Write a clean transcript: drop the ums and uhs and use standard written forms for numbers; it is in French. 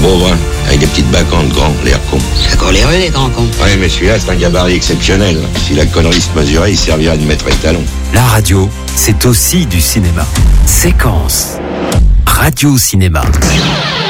beau brun, avec des petites bacantes grands, l'air con. C'est coléreux, les grands cons. Ouais, mais celui-là, c'est un gabarit exceptionnel. Si la connerie se mesurait, il servirait de maître étalon. La radio, c'est aussi du cinéma. Séquence. Radio Cinéma.